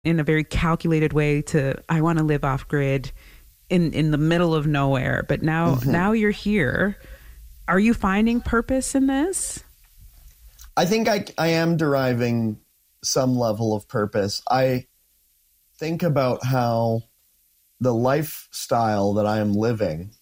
in a very calculated way to, I want to live off grid in the middle of nowhere. But now you're here. Are you finding purpose in this? I think I am deriving some level of purpose. I think about how the lifestyle that I am living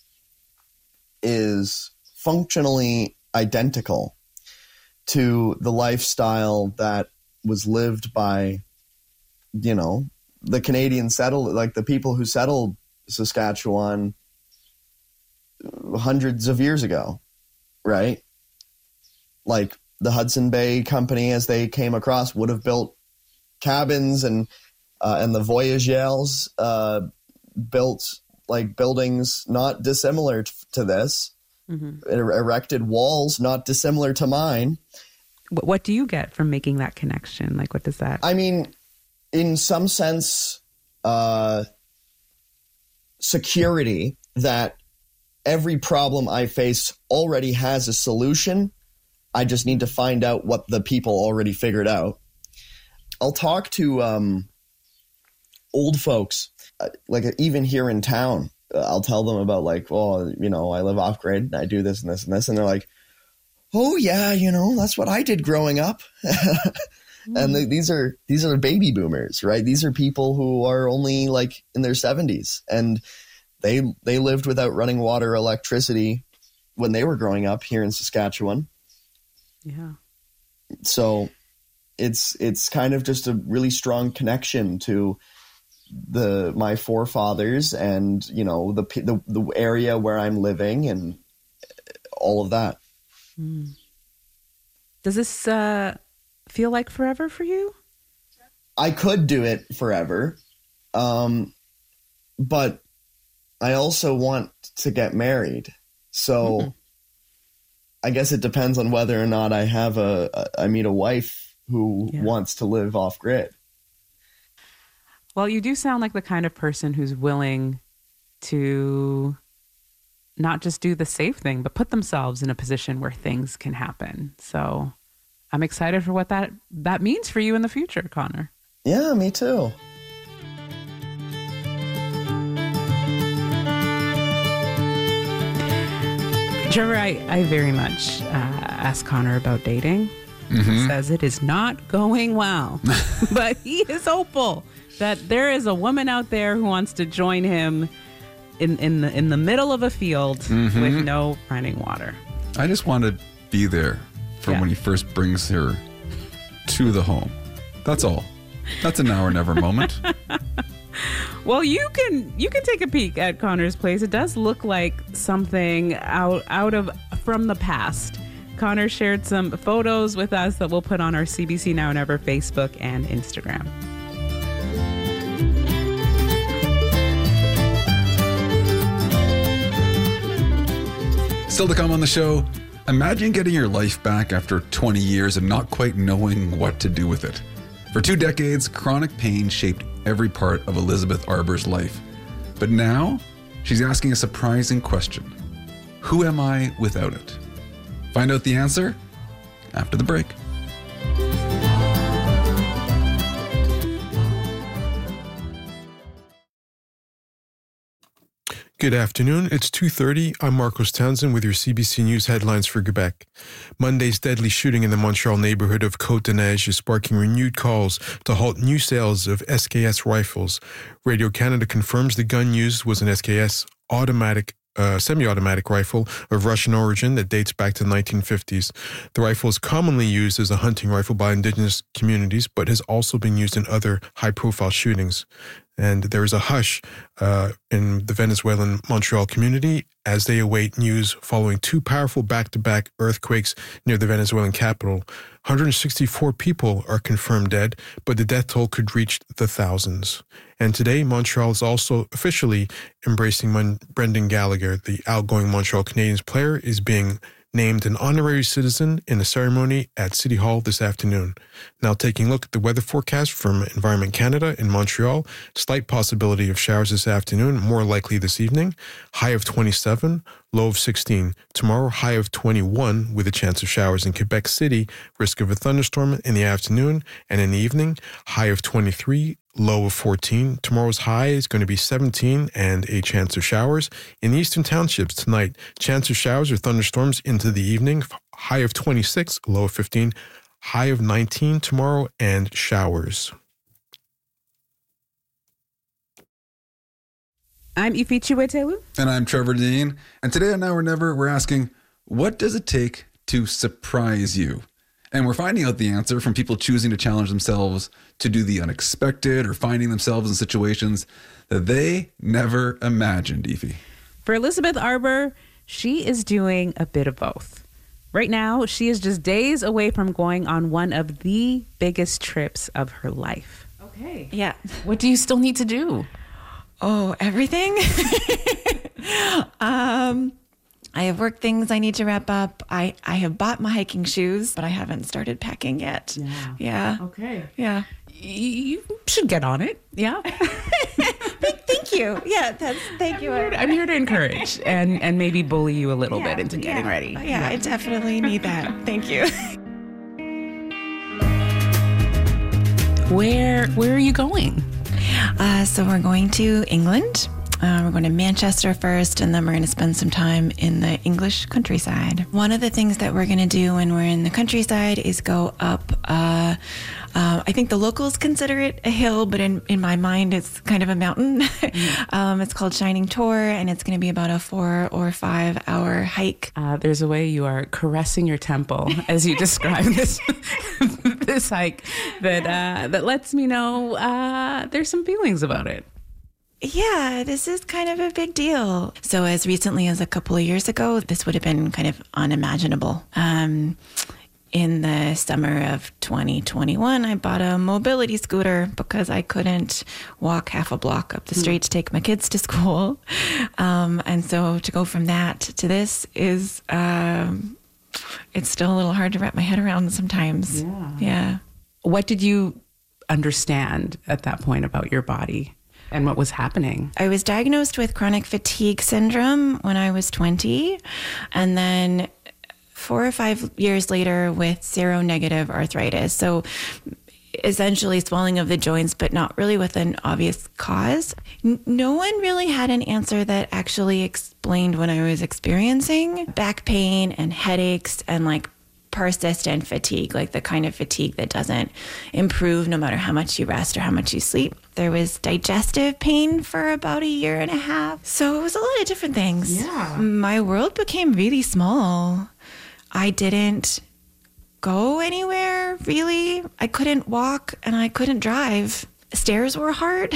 is functionally identical to the lifestyle that was lived by, the Canadian like the people who settled Saskatchewan hundreds of years ago, right? Like the Hudson Bay Company, as they came across, would have built cabins, and the Voyageurs built like buildings not dissimilar to this, erected walls not dissimilar to mine. What do you get from making that connection? Like, what does that? I mean, in some sense, security that every problem I face already has a solution. I just need to find out what the people already figured out. I'll talk to old folks, like even here in town. I'll tell them about like, I live off grid and I do this and this and this. And they're like, oh yeah, that's what I did growing up. And these are baby boomers, right? These are people who are only like in their 70s, and they lived without running water, electricity when they were growing up here in Saskatchewan. Yeah. So it's kind of just a really strong connection to my forefathers and, the area where I'm living and all of that. Does this feel like forever for you? I could do it forever. But I also want to get married. So I guess it depends on whether or not I meet a wife who wants to live off grid. Well, you do sound like the kind of person who's willing to not just do the safe thing, but put themselves in a position where things can happen. So I'm excited for what that means for you in the future, Connor. Yeah, me too. Trevor, I very much ask Connor about dating. He says it is not going well, but he is hopeful that there is a woman out there who wants to join him in the middle of a field with no running water. I just want to be there for when he first brings her to the home. That's all. That's a now or never moment. Well, you can take a peek at Connor's place. It does look like something out of from the past. Connor shared some photos with us that we'll put on our CBC Now and Ever Facebook and Instagram. Still to come on the show, imagine getting your life back after 20 years and not quite knowing what to do with it. For 2 decades, chronic pain shaped every part of Elizabeth Arbour's life. But now, she's asking a surprising question. Who am I without it? Find out the answer after the break. Good afternoon. It's 2:30. I'm Marcos Townsend with your CBC News headlines for Quebec. Monday's deadly shooting in the Montreal neighborhood of Côte-des-Neiges is sparking renewed calls to halt new sales of SKS rifles. Radio-Canada confirms the gun used was an SKS semi-automatic rifle of Russian origin that dates back to the 1950s. The rifle is commonly used as a hunting rifle by Indigenous communities, but has also been used in other high-profile shootings. And there is a hush in the Venezuelan Montreal community as they await news following 2 powerful back-to-back earthquakes near the Venezuelan capital. 164 people are confirmed dead, but the death toll could reach the thousands. And today, Montreal is also officially embracing Brendan Gallagher. The outgoing Montreal Canadiens player is being named an honorary citizen in a ceremony at City Hall this afternoon. Now taking a look at the weather forecast from Environment Canada in Montreal. Slight possibility of showers this afternoon, more likely this evening. High of 27, low of 16. Tomorrow, high of 21 with a chance of showers in Quebec City. Risk of a thunderstorm in the afternoon and in the evening. High of 23, low of 14. Tomorrow's high is going to be 17 and a chance of showers. In the Eastern Townships tonight, chance of showers or thunderstorms into the evening. High of 26, low of 15. High of 19 tomorrow and showers. I'm Ifi Chiwetelu. And I'm Trevor Dean. And today on Now or Never, we're asking, what does it take to surprise you? And we're finding out the answer from people choosing to challenge themselves to do the unexpected or finding themselves in situations that they never imagined, Ifi. For Elizabeth Arbour, she is doing a bit of both. Right now, she is just days away from going on one of the biggest trips of her life. Okay. Yeah. What do you still need to do? Oh, everything. I have work things I need to wrap up. I have bought my hiking shoes, but I haven't started packing yet. Yeah. Okay. Yeah. You should get on it. Yeah. Thank you. Yeah, thank you. I'm here to encourage and maybe bully you a little bit into getting ready. Yeah, I definitely need that. Thank you. Where are you going? So we're going to England. We're going to Manchester first, and then we're going to spend some time in the English countryside. One of the things that we're going to do when we're in the countryside is go up, I think the locals consider it a hill, but in my mind, it's kind of a mountain. It's called Shining Tor, and it's going to be about a 4 or 5 hour hike. There's a way you are caressing your temple as you describe this this hike that lets me know there's some feelings about it. Yeah, this is kind of a big deal. So as recently as a couple of years ago, this would have been kind of unimaginable. In the summer of 2021, I bought a mobility scooter because I couldn't walk half a block up the street to take my kids to school. And so to go from that to this is, it's still a little hard to wrap my head around sometimes. Yeah. What did you understand at that point about your body and what was happening? I was diagnosed with chronic fatigue syndrome when I was 20, and then 4 or 5 years later with seronegative arthritis. So essentially swelling of the joints, but not really with an obvious cause. No one really had an answer that actually explained what I was experiencing. Back pain and headaches and like persistent fatigue, like the kind of fatigue that doesn't improve no matter how much you rest or how much you sleep. There was digestive pain for about 1.5 years. So it was a lot of different things. Yeah. My world became really small. I didn't go anywhere, really. I couldn't walk and I couldn't drive. Stairs were hard.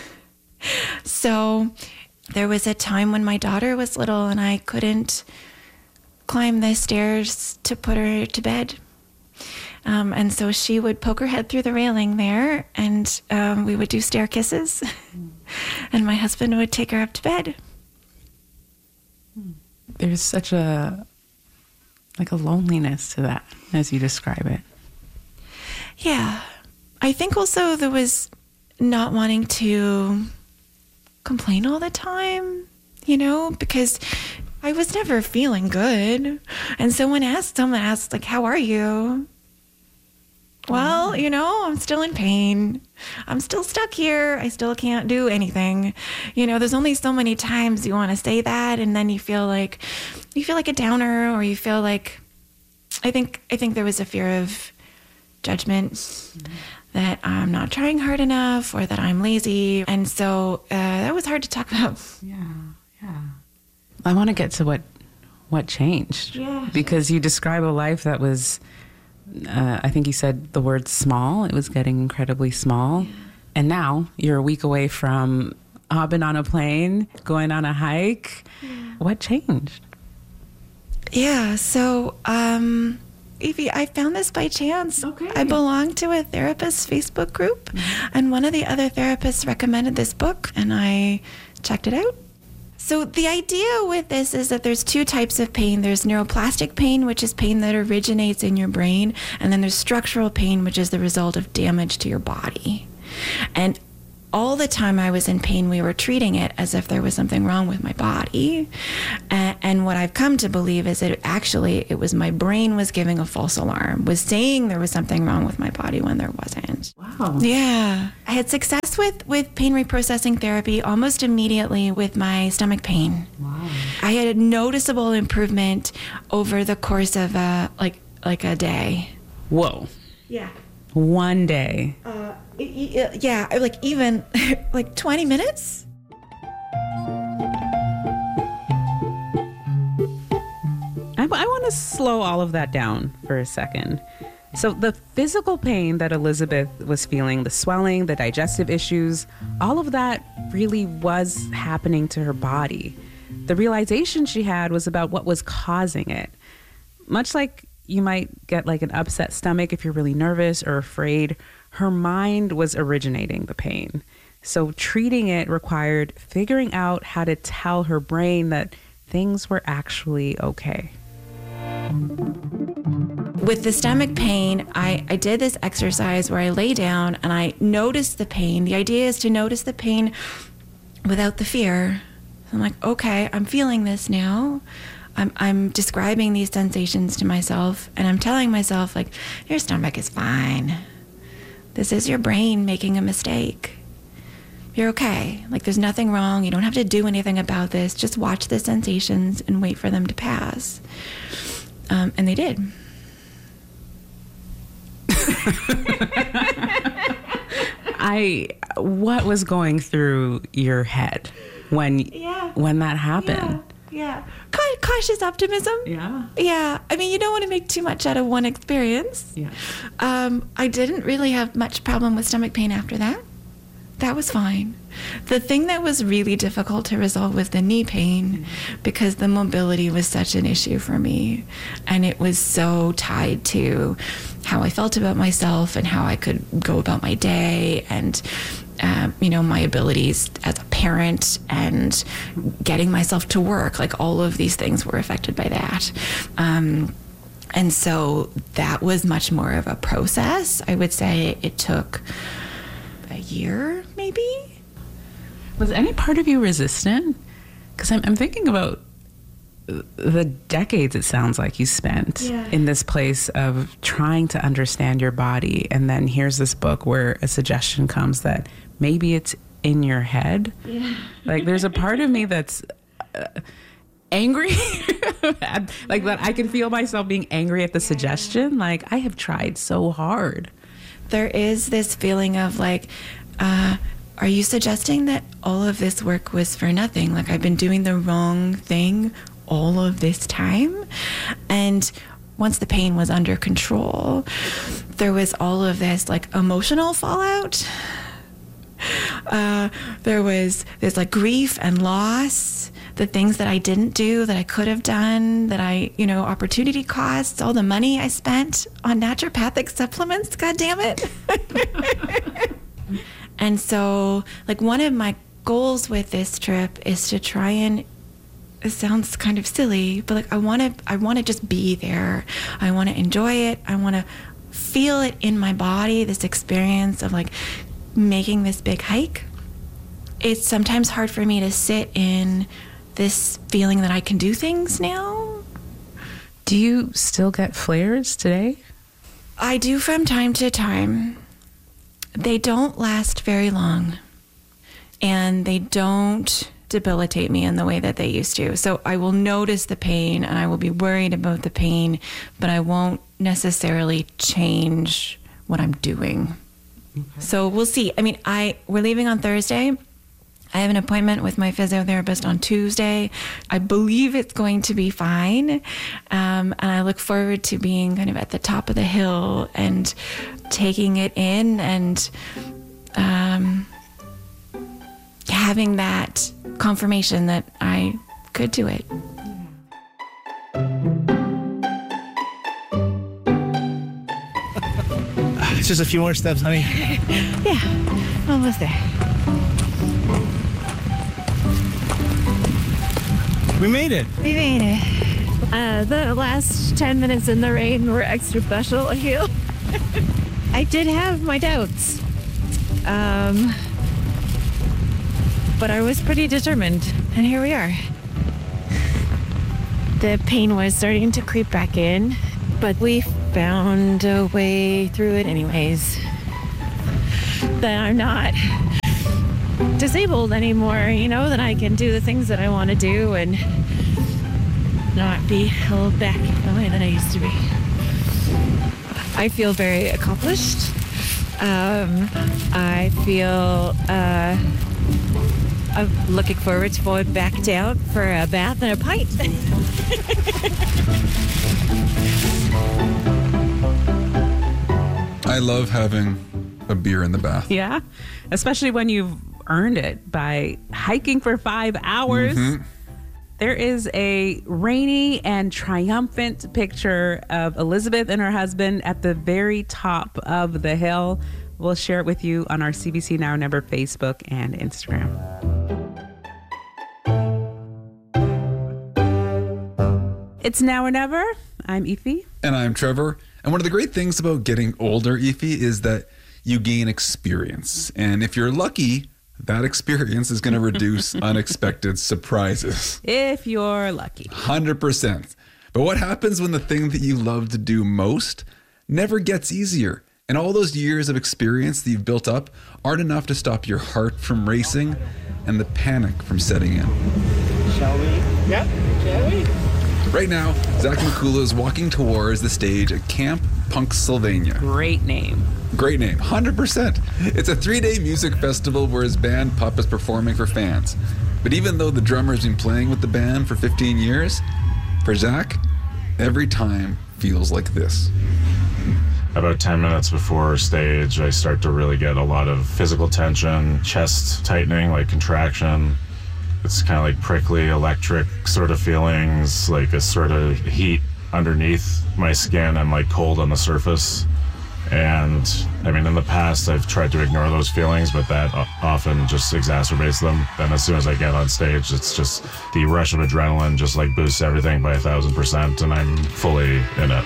So there was a time when my daughter was little and I couldn't climb the stairs to put her to bed. And so she would poke her head through the railing there, and we would do stair kisses. And my husband would take her up to bed. There's such a loneliness to that as you describe it. Yeah. I think also there was not wanting to complain all the time, because I was never feeling good. And so when someone asks, like, how are you? Well, I'm still in pain. I'm still stuck here. I still can't do anything. There's only so many times you want to say that, and then you feel like a downer, or you feel like, I think there was a fear of judgment, that I'm not trying hard enough, or that I'm lazy. And so that was hard to talk about. Yeah. I want to get to what changed. Yeah. Because you describe a life that was, I think you said the word small. It was getting incredibly small. Yeah. And now you're a week away from hopping on a plane, going on a hike. Yeah. What changed? Yeah. So, Evie, I found this by chance. Okay. I belong to a therapist Facebook group, and one of the other therapists recommended this book, and I checked it out. So the idea with this is that there's two types of pain. There's neuroplastic pain, which is pain that originates in your brain. And then there's structural pain, which is the result of damage to your body. And all the time I was in pain, we were treating it as if there was something wrong with my body. And what I've come to believe is that it was my brain was giving a false alarm, was saying there was something wrong with my body when there wasn't. Wow. Yeah. I had success with pain reprocessing therapy almost immediately with my stomach pain. Wow. I had a noticeable improvement over the course of like a day. Whoa. Yeah. One day. Yeah, like even like 20 minutes. I want to slow all of that down for a second. So the physical pain that Elizabeth was feeling, the swelling, the digestive issues, all of that really was happening to her body. The realization she had was about what was causing it. Much like you might get like an upset stomach if you're really nervous or afraid, her mind was originating the pain. So treating it required figuring out how to tell her brain that things were actually okay. With the stomach pain, I did this exercise where I lay down and I noticed the pain. The idea is to notice the pain without the fear. I'm like, okay, I'm feeling this now. I'm describing these sensations to myself, and I'm telling myself, like, your stomach is fine. This is your brain making a mistake. You're okay. Like, there's nothing wrong. You don't have to do anything about this. Just watch the sensations and wait for them to pass. And they did. What was going through your head when that happened? Yeah. Cautious optimism. Yeah. Yeah. I mean, you don't want to make too much out of one experience. Yeah. I didn't really have much problem with stomach pain after that. That was fine. The thing that was really difficult to resolve was the knee pain because the mobility was such an issue for me. And it was so tied to how I felt about myself and how I could go about my day and, my abilities as a parent and getting myself to work. Like all of these things were affected by that. And so that was much more of a process. I would say it took a year, maybe. Was any part of you resistant? Because I'm thinking about the decades it sounds like you spent in this place of trying to understand your body. And then here's this book where a suggestion comes that maybe it's in your head. Yeah. Like there's a part of me that's angry, like that I can feel myself being angry at the suggestion. Like I have tried so hard. There is this feeling of like, are you suggesting that all of this work was for nothing? Like I've been doing the wrong thing all of this time? And once the pain was under control, there was all of this like emotional fallout. There was this like grief and loss, the things that I didn't do that I could have done, that opportunity costs, all the money I spent on naturopathic supplements, God damn it. And so like one of my goals with this trip is to try and, it sounds kind of silly, but like I want to just be there. I want to enjoy it. I want to feel it in my body, this experience of like making this big hike. It's sometimes hard for me to sit in this feeling that I can do things now. Do you still get flares today? I do from time to time. They don't last very long, and they don't debilitate me in the way that they used to. So I will notice the pain and I will be worried about the pain, but I won't necessarily change what I'm doing. Okay. So we'll see. I mean, we're leaving on Thursday. I have an appointment with my physiotherapist on Tuesday. I believe it's going to be fine. And I look forward to being kind of at the top of the hill and taking it in and having that confirmation that I could do it. It's just a few more steps, honey. Yeah, almost there. We made it. We made it. The last 10 minutes in the rain were extra special, I feel. I did have my doubts. But I was pretty determined, and here we are. The pain was starting to creep back in, but we found a way through it anyways. That I'm not disabled anymore, that I can do the things that I want to do and not be held back the way that I used to be. I feel very accomplished. I feel I'm looking forward to going back down for a bath and a pint. I love having a beer in the bath. Yeah, especially when you've earned it by hiking for 5 hours. Mm-hmm. There is a rainy and triumphant picture of Elizabeth and her husband at the very top of the hill. We'll share it with you on our CBC Now or Never Facebook and Instagram. It's Now or Never. I'm Aoife. And I'm Trevor. And one of the great things about getting older, Aoife, is that you gain experience. And if you're lucky, that experience is going to reduce unexpected surprises. If you're lucky. 100%. But what happens when the thing that you love to do most never gets easier? And all those years of experience that you've built up aren't enough to stop your heart from racing and the panic from setting in. Shall we? Yeah, shall we? Right now, Zach McCula is walking towards the stage at Camp Punxsylvania. Great name. Great name, 100%. It's a 3-day music festival where his band Pup is performing for fans. But even though the drummer has been playing with the band for 15 years, for Zach, every time feels like this. About 10 minutes before stage, I start to really get a lot of physical tension, chest tightening, like contraction. It's kind of like prickly, electric sort of feelings, like a sort of heat underneath my skin. I'm like cold on the surface. And I mean, in the past, I've tried to ignore those feelings, but that often just exacerbates them. Then as soon as I get on stage, it's just the rush of adrenaline just like boosts everything by 1,000%, and I'm fully in it.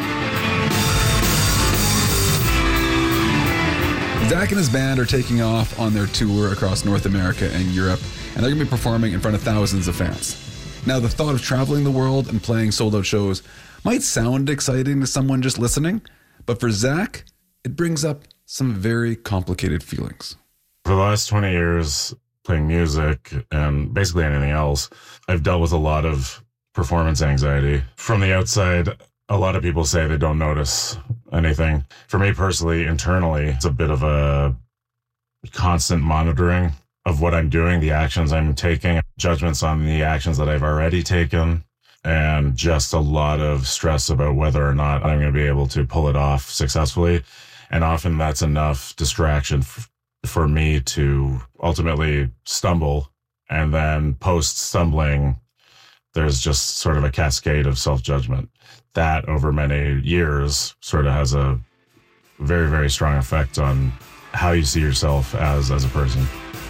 Zach and his band are taking off on their tour across North America and Europe, and they're going to be performing in front of thousands of fans. Now, the thought of traveling the world and playing sold-out shows might sound exciting to someone just listening, but for Zach, it brings up some very complicated feelings. For the last 20 years, playing music and basically anything else, I've dealt with a lot of performance anxiety. From the outside, a lot of people say they don't notice anything. For me personally, internally, it's a bit of a constant monitoring of what I'm doing, the actions I'm taking, judgments on the actions that I've already taken, and just a lot of stress about whether or not I'm going to be able to pull it off successfully. And often that's enough distraction for me to ultimately stumble. And then post-stumbling, there's just sort of a cascade of self-judgment. That over many years sort of has a very, very strong effect on how you see yourself as a person.